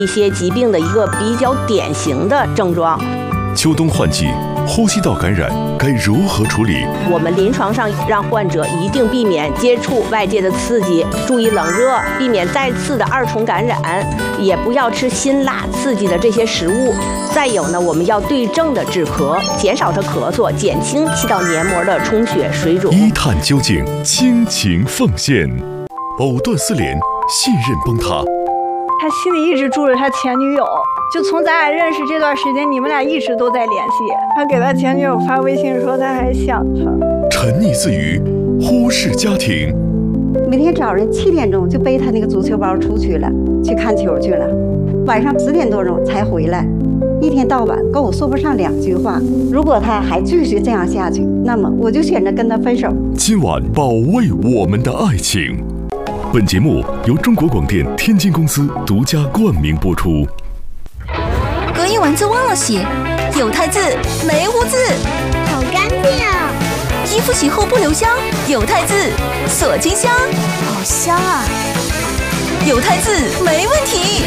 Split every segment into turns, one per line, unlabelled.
一些疾病的一个比较典型的症状。
秋冬换季，呼吸道感染该如何处理？
我们临床上让患者一定避免接触外界的刺激，注意冷热，避免再次的2重感染，也不要吃辛辣刺激的这些食物。再有呢，我们要对症的止咳，减少着咳嗽，减轻气道黏膜的充血水肿。
一探究竟，倾情奉献。藕断丝连，信任崩塌。
他心里一直住着他前女友，就从咱俩认识这段时间，你们俩一直都在联系。他给他前女友发微信说他还想他。
沉溺自娱，忽视家庭。
每天早上7点钟就背他那个足球包出去了，去看球去了，晚上10点多钟才回来，一天到晚跟我说不上2句话。如果他还继续这样下去，那么我就选择跟他分手。
今晚保卫我们的爱情。本节目由中国广电天津公司独家冠名播出。
隔夜丸子忘了洗，有汰渍没污渍，
好干净啊！
衣服洗后不留香，有汰渍锁金香，
好香啊！
有汰渍没问题。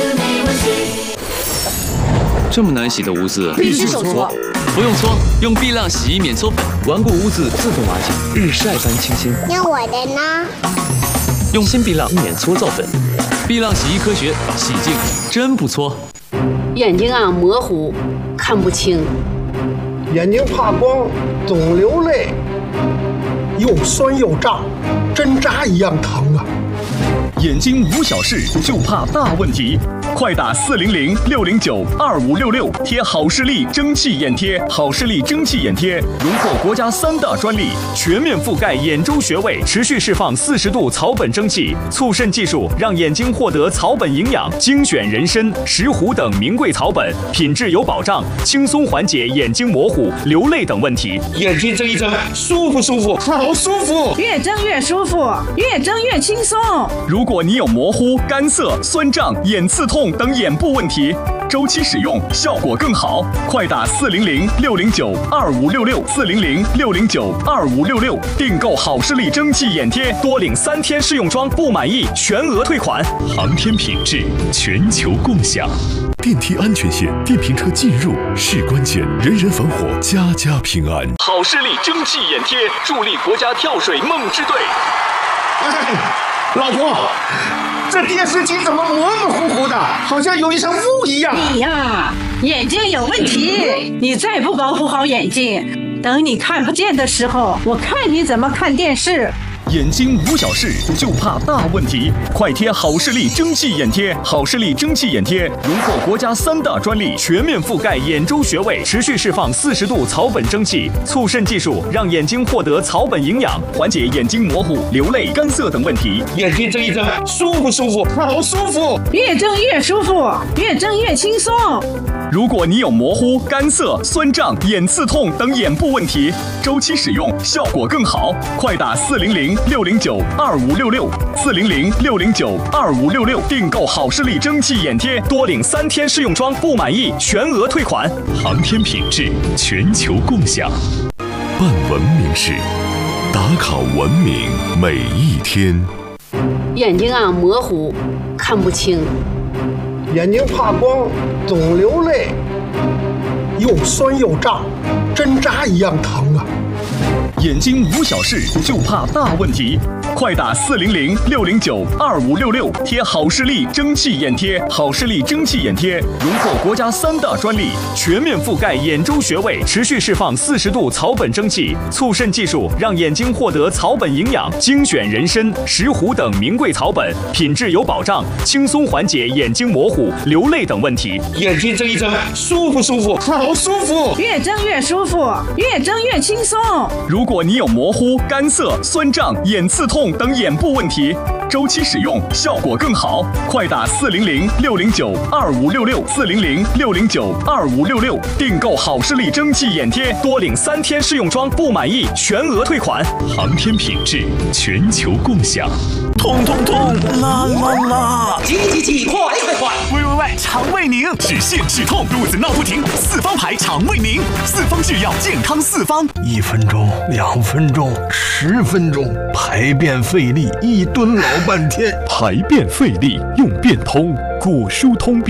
这么难洗的污渍，
必须手搓。
不用搓，用碧浪洗衣免搓粉，顽固污渍自动瓦解，日晒般清新。
那我的呢？
用新碧浪免搓皂粉，碧浪洗衣科学，洗净真不搓。
眼睛啊模糊，看不清；
眼睛怕光，总流泪，又酸又胀，针扎一样疼啊！
眼睛无小事，就怕大问题。快打400-609-2566，贴好视力蒸汽眼贴。好视力蒸汽眼贴荣获国家3大专利，全面覆盖眼周穴位，持续释放40度草本蒸汽，促渗技术让眼睛获得草本营养。精选人参、石斛等名贵草本，品质有保障，轻松缓解眼睛模糊、流泪等问题。
眼睛睁一睁，舒服舒服，好舒服，
越睁越舒服，越睁越轻松。
如果你有模糊、干涩、酸胀、眼刺痛等眼部问题，周期使用效果更好。快打400-609-2566，400-609-2566，订购好视力蒸汽眼贴，多领3天试用装，不满意全额退款。
航天品质，全球共享。电梯安全线，电瓶车进入是关键，人人防火，家家平安。
好视力蒸汽眼贴，助力国家跳水梦之队。
老婆，这电视机怎么模模糊糊的，好像有一层雾一样。
你呀，眼睛有问题，你再不保护好眼睛，等你看不见的时候，我看你怎么看电视。
眼睛无小事，就怕大问题。快贴好视力蒸汽眼贴。好视力蒸汽眼贴荣获国家3大专利，全面覆盖眼周穴位，持续释放40度草本蒸汽，促渗技术让眼睛获得草本营养，缓解眼睛模糊、流泪、干涩等问题。
眼睛睁一睁，舒服舒服，好舒服，
越睁越舒服，越睁越轻松。
如果你有模糊、干涩、酸胀、眼刺痛等眼部问题，周期使用效果更好。快打400-609-2566，400-609-2566，订购好视力蒸汽眼贴，多领3天试用装，不满意全额退款。
航天品质，全球共享。办文明事，打卡文明每一天。
眼睛啊模糊，看不清；
眼睛怕光，总流泪，又酸又胀，针扎一样疼啊！
眼睛无小事，就怕大问题。快打400-609-2566，贴好视力蒸汽眼贴。好视力蒸汽眼贴荣获国家3大专利，全面覆盖眼周穴位，持续释放40度草本蒸汽，促渗技术让眼睛获得草本营养。精选人参、石斛等名贵草本，品质有保障，轻松缓解眼睛模糊、流泪等问题。
眼睛睁一睁，舒服舒服，好舒服，
越睁越舒服，越睁越轻松。
如果你有模糊、干涩、酸胀、眼刺痛等眼部问题，周期使用效果更好。快打400-609-2566，400-609-2566，订购好视力蒸汽眼贴，多领3天试用装，不满意全额退款。
航天品质，全球共享。
痛痛痛，啦啦啦！
急急急，快快快！
喂喂喂，
肠胃宁，止泻止痛，肚子闹不停，四方牌肠胃宁，四方制药，健康四方。
1分钟、2分钟、10分钟，排便费力，一蹲老半天。
排便费力，用便通，果舒通便。